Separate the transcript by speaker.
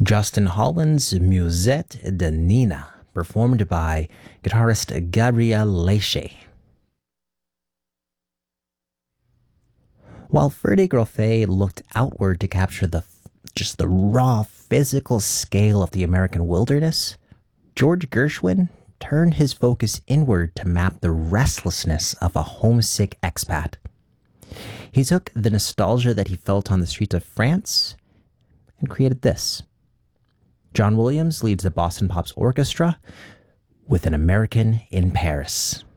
Speaker 1: Justin Holland's Musette de Nina, performed by guitarist Gabriel Leche. While Ferde Grofé looked outward to capture the raw physical scale of the American wilderness, George Gershwin turned his focus inward to map the restlessness of a homesick expat. He took the nostalgia that he felt on the streets of France and created this. John Williams leads the Boston Pops Orchestra with An American in Paris.